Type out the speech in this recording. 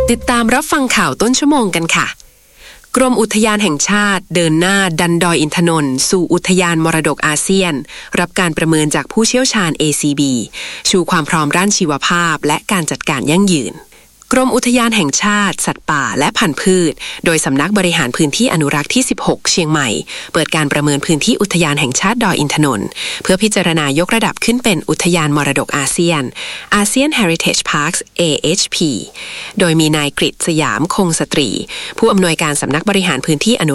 ติดตามรับฟังข่าวต้นชั่วโมงกันค่ะกรมอุทยานแห่งชาติเดินหน้าดันดอยอินทนนท์สู่อุทยานมรดกอาเซียนรับการประเมินจากผู้เชี่ยวชาญ ACB ชูความพร้อมด้านชีวภาพและการจัดการยั่งยืนกรมอุทยานแห่งชาติสัตว์ป่าและพันธุ์พืชโดยสำนักบริหารพื้นที่อนุรักษ์ที่16เชียงใหม่เปิดการประเมินพื้นที่อุทยานแห่งชาติดอยอินทนนท์เพื่อพิจารณายกระดับขึ้นเป็นอุทยานมรดกอาเซียน ASEAN Heritage Parks AHP โดยมีนายกฤษ สยามคงสตรีผู้อำนวยการสำนักบริหารพื้นที่อนุ